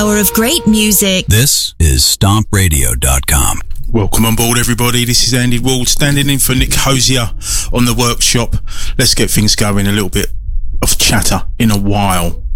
hour of great music. This is StompRadio.com. Welcome on board, everybody. This is Andy Ward standing in for Nick Hosier on the workshop. Let's get things going. A little bit of chatter in a while.